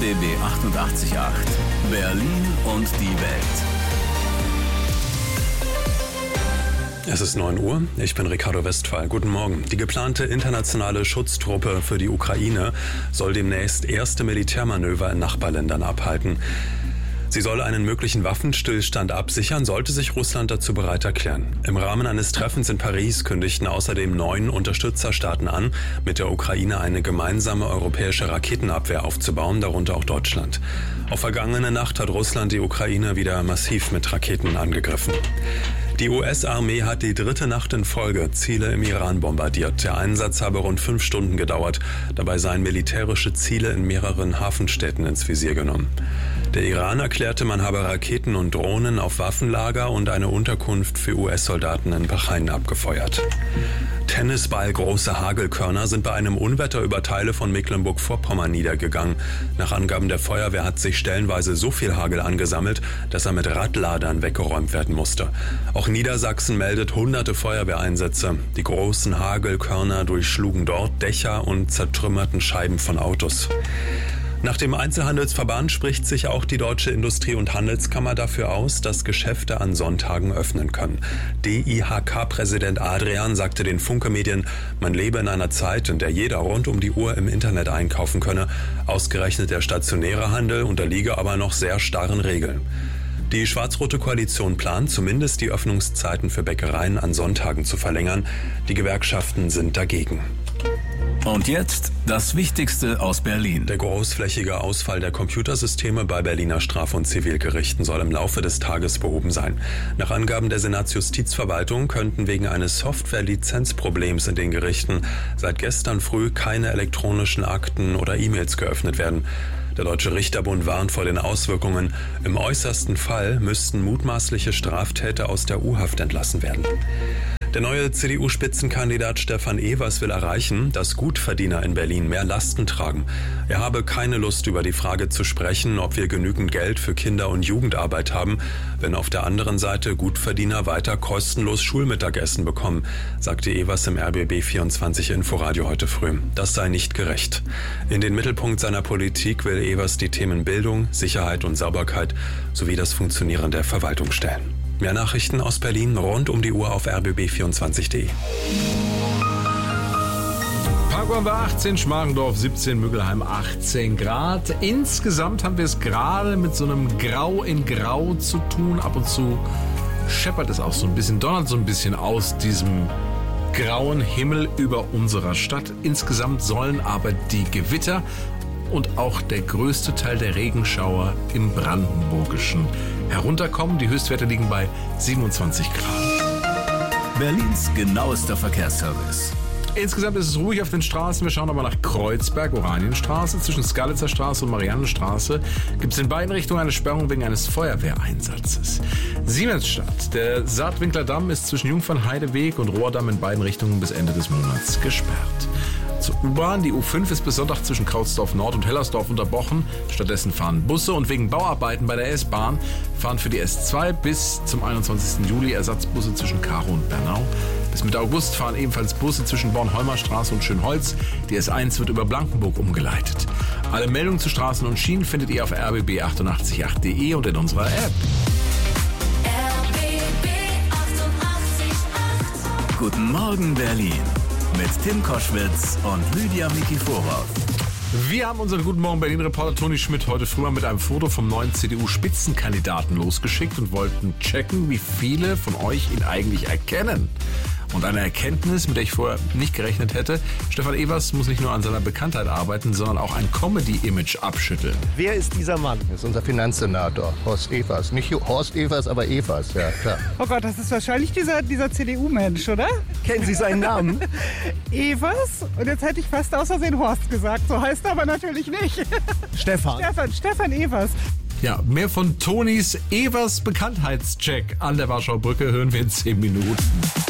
RBB 88.8 Berlin und die Welt. Es ist 9 Uhr, ich bin Ricardo Westphal. Guten Morgen. Die geplante internationale Schutztruppe für die Ukraine soll demnächst erste Militärmanöver in Nachbarländern abhalten. Sie soll einen möglichen Waffenstillstand absichern, sollte sich Russland dazu bereit erklären. Im Rahmen eines Treffens in Paris kündigten außerdem 9 Unterstützerstaaten an, mit der Ukraine eine gemeinsame europäische Raketenabwehr aufzubauen, darunter auch Deutschland. Auf vergangene Nacht hat Russland die Ukraine wieder massiv mit Raketen angegriffen. Die US-Armee hat die 3. Nacht in Folge Ziele im Iran bombardiert. Der Einsatz habe rund 5 Stunden gedauert. Dabei seien militärische Ziele in mehreren Hafenstädten ins Visier genommen. Der Iran erklärte, man habe Raketen und Drohnen auf Waffenlager und eine Unterkunft für US-Soldaten in Bahrain abgefeuert. Tennisballgroße Hagelkörner sind bei einem Unwetter über Teile von Mecklenburg-Vorpommern niedergegangen. Nach Angaben der Feuerwehr hat sich stellenweise so viel Hagel angesammelt, dass er mit Radladern weggeräumt werden musste. Auch Niedersachsen meldet hunderte Feuerwehreinsätze. Die großen Hagelkörner durchschlugen dort Dächer und zertrümmerten Scheiben von Autos. Nach dem Einzelhandelsverband spricht sich auch die Deutsche Industrie- und Handelskammer dafür aus, dass Geschäfte an Sonntagen öffnen können. DIHK-Präsident Adrian sagte den Funke-Medien, man lebe in einer Zeit, in der jeder rund um die Uhr im Internet einkaufen könne. Ausgerechnet der stationäre Handel unterliege aber noch sehr starren Regeln. Die schwarz-rote Koalition plant zumindest die Öffnungszeiten für Bäckereien an Sonntagen zu verlängern. Die Gewerkschaften sind dagegen. Und jetzt das Wichtigste aus Berlin. Der großflächige Ausfall der Computersysteme bei Berliner Straf- und Zivilgerichten soll im Laufe des Tages behoben sein. Nach Angaben der Senatsjustizverwaltung könnten wegen eines Software-Lizenzproblems in den Gerichten seit gestern früh keine elektronischen Akten oder E-Mails geöffnet werden. Der Deutsche Richterbund warnt vor den Auswirkungen. Im äußersten Fall müssten mutmaßliche Straftäter aus der U-Haft entlassen werden. Der neue CDU-Spitzenkandidat Stefan Evers will erreichen, dass Gutverdiener in Berlin mehr Lasten tragen. Er habe keine Lust, über die Frage zu sprechen, ob wir genügend Geld für Kinder- und Jugendarbeit haben, wenn auf der anderen Seite Gutverdiener weiter kostenlos Schulmittagessen bekommen, sagte Evers im RBB 24 Inforadio heute früh. Das sei nicht gerecht. In den Mittelpunkt seiner Politik will Evers die Themen Bildung, Sicherheit und Sauberkeit sowie das Funktionieren der Verwaltung stellen. Mehr Nachrichten aus Berlin rund um die Uhr auf rbb24.de. Parkbahn war 18, Schmargendorf 17, Müggelheim 18 Grad. Insgesamt haben wir es gerade mit so einem Grau in Grau zu tun. Ab und zu scheppert es auch so ein bisschen, donnert so ein bisschen aus diesem grauen Himmel über unserer Stadt. Insgesamt sollen aber die Gewitter und auch der größte Teil der Regenschauer im Brandenburgischen herunterkommen. Die Höchstwerte liegen bei 27 Grad. Berlins genauester Verkehrsservice. Insgesamt ist es ruhig auf den Straßen. Wir schauen aber nach Kreuzberg, Oranienstraße. Zwischen Skalitzer Straße und Mariannenstraße gibt es in beiden Richtungen eine Sperrung wegen eines Feuerwehreinsatzes. Siemensstadt. Der Saatwinkler Damm ist zwischen Jungfernheideweg und Rohrdamm in beiden Richtungen bis Ende des Monats gesperrt. Zur U-Bahn. Die U5 ist bis Sonntag zwischen Krautsdorf Nord und Hellersdorf unterbrochen. Stattdessen fahren Busse und wegen Bauarbeiten bei der S-Bahn fahren für die S2 bis zum 21. Juli Ersatzbusse zwischen Karow und Bernau. Bis Mitte August fahren ebenfalls Busse zwischen Bornholmer-Straße und Schönholz. Die S1 wird über Blankenburg umgeleitet. Alle Meldungen zu Straßen und Schienen findet ihr auf rbb888.de und in unserer App. RBB 88.8. Guten Morgen Berlin. Mit Tim Koschwitz und Lydia Mikiforov. Wir haben unseren Guten Morgen Berlin-Reporter Toni Schmidt heute früh mal mit einem Foto vom neuen CDU-Spitzenkandidaten losgeschickt und wollten checken, wie viele von euch ihn eigentlich erkennen. Und eine Erkenntnis, mit der ich vorher nicht gerechnet hätte: Stefan Evers muss nicht nur an seiner Bekanntheit arbeiten, sondern auch ein Comedy-Image abschütteln. Wer ist dieser Mann? Das ist unser Finanzsenator, Horst Evers. Nicht Horst Evers, aber Evers, ja klar. Oh Gott, das ist wahrscheinlich dieser CDU-Mensch, oder? Kennen Sie seinen Namen? Evers? Und jetzt hätte ich fast aus Versehen Horst gesagt. So heißt er aber natürlich nicht. Stefan Evers. Ja, mehr von Tonis Evers Bekanntheitscheck an der Warschauer Brücke hören wir in 10 Minuten.